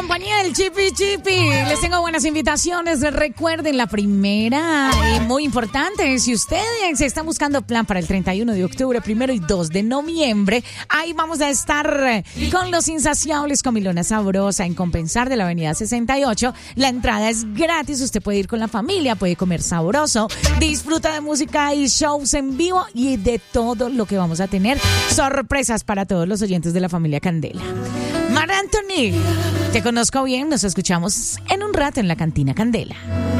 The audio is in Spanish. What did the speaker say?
compañía del Chipi Chipi. Les tengo buenas invitaciones. Recuerden, la primera, muy importante, si ustedes están buscando plan para el 31 de octubre, 1 y 2 de noviembre, ahí vamos a estar con Los Insaciables, Comilona Sabrosa, en Compensar de la avenida 68. La entrada es gratis, usted puede ir con la familia, puede comer sabroso, disfruta de música y shows en vivo y de todo lo que vamos a tener. Sorpresas para todos los oyentes de la familia Candela. Mar Anthony, te conozco bien, nos escuchamos en un rato en la Cantina Candela.